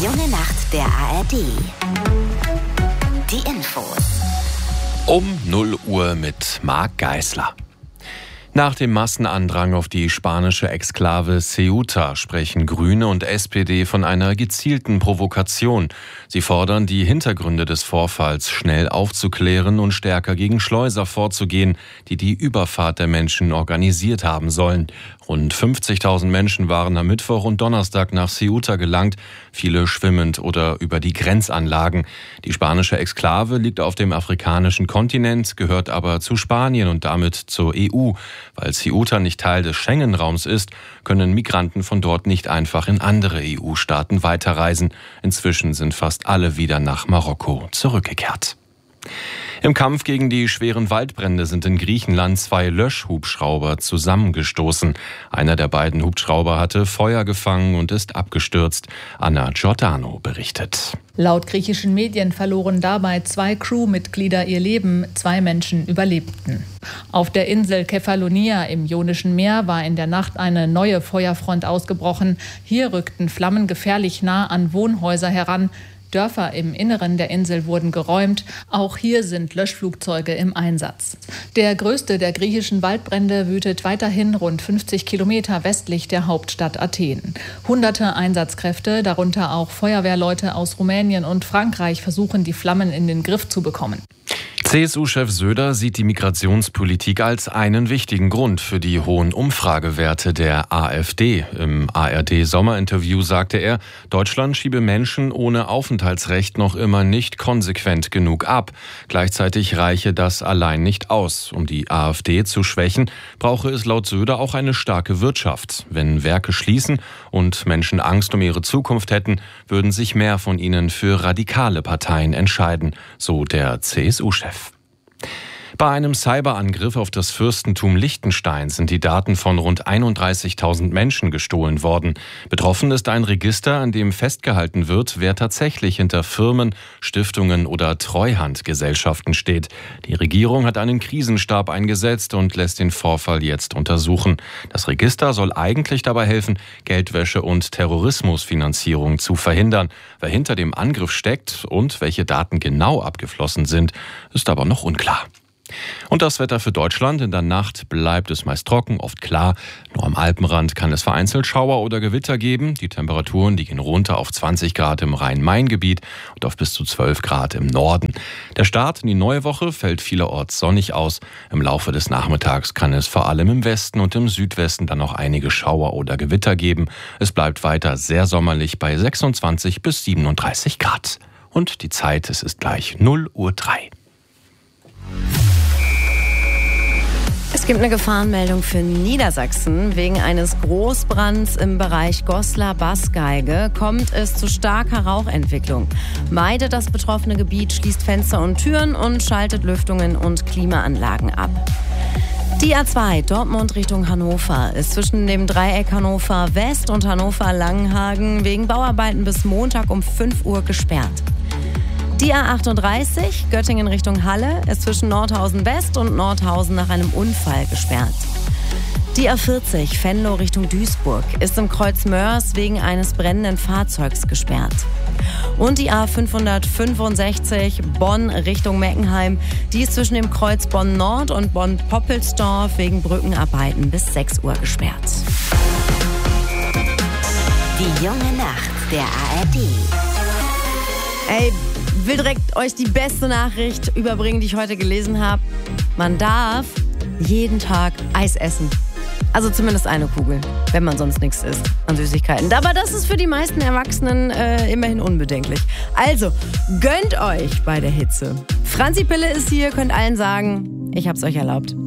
junge Nacht der ARD. Die Infos. Um 0 Uhr mit Marc Geisler. Nach dem Massenandrang auf die spanische Exklave Ceuta sprechen Grüne und SPD von einer gezielten Provokation. Sie fordern, die Hintergründe des Vorfalls schnell aufzuklären und stärker gegen Schleuser vorzugehen, die die Überfahrt der Menschen organisiert haben sollen. Rund 50.000 Menschen waren am Mittwoch und Donnerstag nach Ceuta gelangt, viele schwimmend oder über die Grenzanlagen. Die spanische Exklave liegt auf dem afrikanischen Kontinent, gehört aber zu Spanien und damit zur EU. Weil Ceuta nicht Teil des Schengen-Raums ist, können Migranten von dort nicht einfach in andere EU-Staaten weiterreisen. Inzwischen sind fast alle wieder nach Marokko zurückgekehrt. Im Kampf gegen die schweren Waldbrände sind in Griechenland 2 Löschhubschrauber zusammengestoßen. Einer der beiden Hubschrauber hatte Feuer gefangen und ist abgestürzt. Anna Giordano berichtet. Laut griechischen Medien verloren dabei 2 Crewmitglieder ihr Leben, 2 Menschen überlebten. Auf der Insel Kefalonia im Ionischen Meer war in der Nacht eine neue Feuerfront ausgebrochen. Hier rückten Flammen gefährlich nah an Wohnhäuser heran. Dörfer im Inneren der Insel wurden geräumt. Auch hier sind Löschflugzeuge im Einsatz. Der größte der griechischen Waldbrände wütet weiterhin rund 50 Kilometer westlich der Hauptstadt Athen. Hunderte Einsatzkräfte, darunter auch Feuerwehrleute aus Rumänien und Frankreich, versuchen, die Flammen in den Griff zu bekommen. CSU-Chef Söder sieht die Migrationspolitik als einen wichtigen Grund für die hohen Umfragewerte der AfD. Im ARD-Sommerinterview sagte er, Deutschland schiebe Menschen ohne Aufenthaltsrecht noch immer nicht konsequent genug ab. Gleichzeitig reiche das allein nicht aus. Um die AfD zu schwächen, brauche es laut Söder auch eine starke Wirtschaft. Wenn Werke schließen und Menschen Angst um ihre Zukunft hätten, würden sich mehr von ihnen für radikale Parteien entscheiden, so der CSU-Chef. Bei einem Cyberangriff auf das Fürstentum Liechtenstein sind die Daten von rund 31.000 Menschen gestohlen worden. Betroffen ist ein Register, an dem festgehalten wird, wer tatsächlich hinter Firmen, Stiftungen oder Treuhandgesellschaften steht. Die Regierung hat einen Krisenstab eingesetzt und lässt den Vorfall jetzt untersuchen. Das Register soll eigentlich dabei helfen, Geldwäsche und Terrorismusfinanzierung zu verhindern. Wer hinter dem Angriff steckt und welche Daten genau abgeflossen sind, ist aber noch unklar. Und das Wetter für Deutschland. In der Nacht bleibt es meist trocken, oft klar. Nur am Alpenrand kann es vereinzelt Schauer oder Gewitter geben. Die Temperaturen liegen runter auf 20 Grad im Rhein-Main-Gebiet und auf bis zu 12 Grad im Norden. Der Start in die neue Woche fällt vielerorts sonnig aus. Im Laufe des Nachmittags kann es vor allem im Westen und im Südwesten dann noch einige Schauer oder Gewitter geben. Es bleibt weiter sehr sommerlich bei 26 bis 37 Grad. Und die Zeit, es ist gleich 0:03 Uhr. Es gibt eine Gefahrenmeldung für Niedersachsen. Wegen eines Großbrands im Bereich Goslar-Baßgeige kommt es zu starker Rauchentwicklung. Meidet das betroffene Gebiet, schließt Fenster und Türen und schaltet Lüftungen und Klimaanlagen ab. Die A2 Dortmund Richtung Hannover ist zwischen dem Dreieck Hannover West und Hannover Langenhagen wegen Bauarbeiten bis Montag um 5 Uhr gesperrt. Die A38 Göttingen Richtung Halle ist zwischen Nordhausen West und Nordhausen nach einem Unfall gesperrt. Die A40 Venlo Richtung Duisburg ist im Kreuz Mörs wegen eines brennenden Fahrzeugs gesperrt. Und die A565 Bonn Richtung Meckenheim, die ist zwischen dem Kreuz Bonn Nord und Bonn Poppelsdorf wegen Brückenarbeiten bis 6 Uhr gesperrt. Die junge Nacht der ARD. Ey, will direkt euch die beste Nachricht überbringen, die ich heute gelesen habe. Man darf jeden Tag Eis essen. Also zumindest eine Kugel, wenn man sonst nichts isst an Süßigkeiten. Aber das ist für die meisten Erwachsenen immerhin unbedenklich. Also, gönnt euch bei der Hitze. Franzi Pille ist hier, könnt allen sagen, ich hab's euch erlaubt.